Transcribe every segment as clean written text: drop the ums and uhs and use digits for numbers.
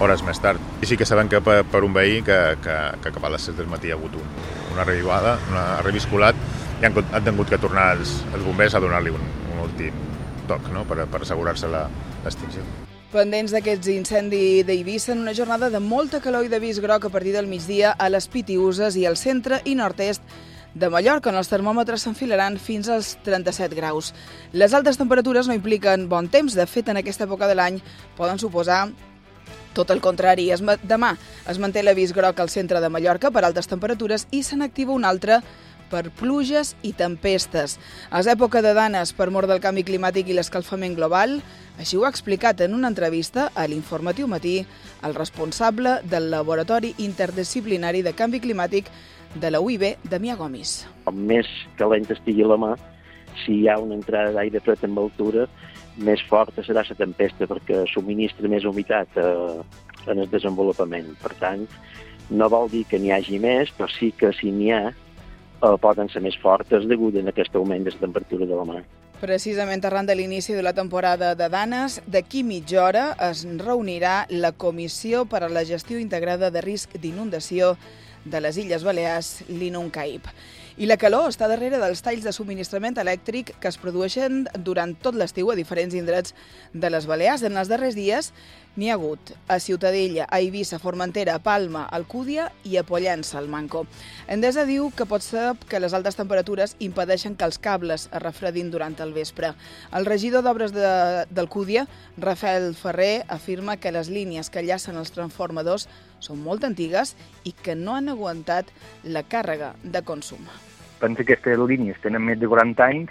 hores més tard. I sí que sabem que per un veí que cap a les 7 del matí ha hagut una revivada, una reviscolat, i han tingut que tornar els bombers a donar-li un últim toc, no?, per assegurar-se l'extinció. Pendents d'aquests incendis d'Eivissa, en una jornada de molta calor i d'avís groc a partir del migdia a les Pitiüses i al centre i nord-est de Mallorca, on els termòmetres s'enfilaran fins als 37 graus. Les altes temperatures no impliquen bon temps. De fet, en aquesta època de l'any poden suposar tot el contrari. Demà es manté l'avís groc al centre de Mallorca per altes temperatures i se n'activa un altre per pluges i tempestes. És època de danes per mort del canvi climàtic i l'escalfament global. Així ho ha explicat en una entrevista a l'Informatiu Matí el responsable del Laboratori Interdisciplinari de Canvi Climàtic de la UIB, Damià Gomis. Com més calent estigui la mà, si hi ha una entrada d'aire fred amb altura, més forta serà la tempesta perquè subministra més humitat en el desenvolupament. Per tant, no vol dir que n'hi hagi més, però sí que si n'hi ha, poden ser més fortes degut a aquest augment de la temperatura de la mar. Precisament arran de l'inici de la temporada de danes, d'aquí mitja hora es reunirà la Comissió per a la Gestió Integrada de Risc d'Inundació de les Illes Balears, l'INUNCAIB. I la calor està darrere dels talls de subministrament elèctric que es produeixen durant tot l'estiu a diferents indrets de les Balears. En els darrers dies n'hi ha hagut a Ciutadella, a Eivissa, Formentera, a Palma, a Alcúdia i a Pollença, al Manco. Endesa diu que pot ser que les altes temperatures impedeixen que els cables es refredin durant el vespre. El regidor d'Obres d'Alcúdia, Rafael Ferrer, afirma que les línies que enllacen els transformadors són molt antigues i que no han aguantat la càrrega de consum. Pensa que aquestes línies tenen més de 40 anys,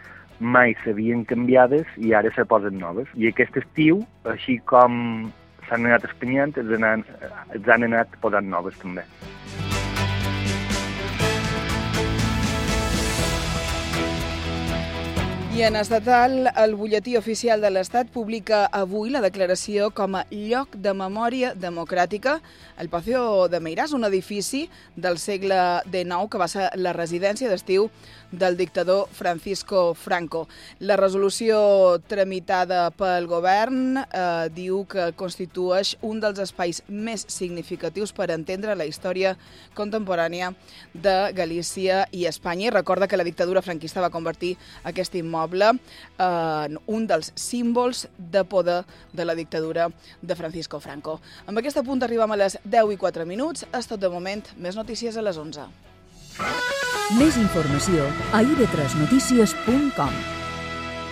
mai s'havien canviades i ara se posen noves. I aquest estiu, així com s'han anat escanyant, els han anat posant noves també. I en estatal, el butlletí oficial de l'Estat publica avui la declaració com a lloc de memòria democràtica el Paseo de Meiràs, un edifici del segle XIX que va ser la residència d'estiu del dictador Francisco Franco. La resolució tramitada pel govern diu que constitueix un dels espais més significatius per entendre la història contemporània de Galícia i Espanya. I recorda que la dictadura franquista va convertir aquest immoble en un dels símbols de poder de la dictadura de Francisco Franco. Amb aquest punt arribem a les 10:04. És tot de moment. Més notícies a les 11. Més informació a ib3notícies.com.